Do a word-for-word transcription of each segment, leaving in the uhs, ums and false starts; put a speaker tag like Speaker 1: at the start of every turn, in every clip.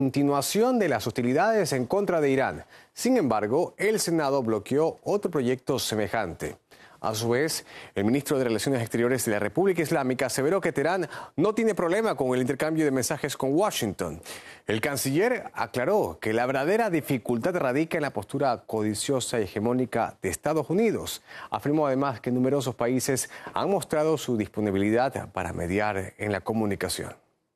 Speaker 1: Continuación de las hostilidades en contra de Irán. Sin embargo, el Senado bloqueó otro proyecto semejante. A su vez, el ministro de Relaciones Exteriores de la República Islámica aseveró que Teherán no tiene problema con el intercambio de mensajes con Washington. El canciller aclaró que la verdadera dificultad radica en la postura codiciosa y hegemónica de Estados Unidos. Afirmó además que numerosos países han mostrado su disponibilidad para mediar en la comunicación.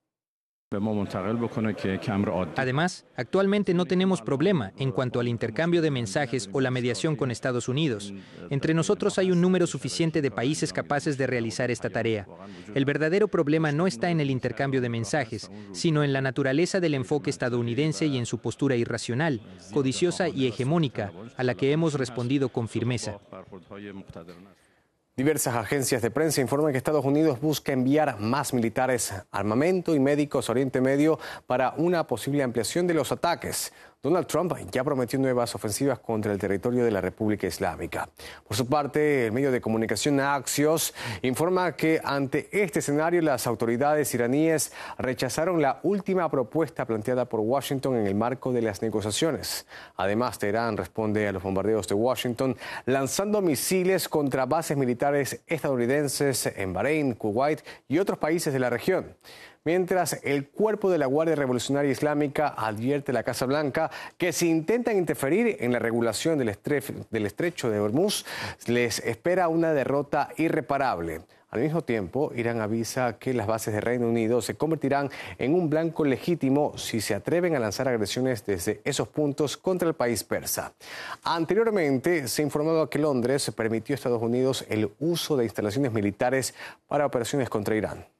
Speaker 2: Además, actualmente no tenemos problema en cuanto al intercambio de mensajes o la mediación con Estados Unidos. Entre nosotros hay un número suficiente de países capaces de realizar esta tarea. El verdadero problema no está en el intercambio de mensajes, sino en la naturaleza del enfoque estadounidense y en su postura irracional, codiciosa y hegemónica, a la que hemos respondido con firmeza.
Speaker 1: Diversas agencias de prensa informan que Estados Unidos busca enviar más militares, armamento y médicos a Oriente Medio para una posible ampliación de los ataques. Donald Trump ya prometió nuevas ofensivas contra el territorio de la República Islámica. Por su parte, el medio de comunicación Axios informa que ante este escenario las autoridades iraníes rechazaron la última propuesta planteada por Washington en el marco de las negociaciones. Además, Teherán responde a los bombardeos de Washington lanzando misiles contra bases militares estadounidenses en Bahrein, Kuwait y otros países de la región. Mientras el cuerpo de la Guardia Revolucionaria Islámica advierte a la Casa Blanca que si intentan interferir en la regulación del, estre- del estrecho de Hormuz, les espera una derrota irreparable. Al mismo tiempo, Irán avisa que las bases de Reino Unido se convertirán en un blanco legítimo si se atreven a lanzar agresiones desde esos puntos contra el país persa. Anteriormente, se informaba que Londres permitió a Estados Unidos el uso de instalaciones militares para operaciones contra Irán.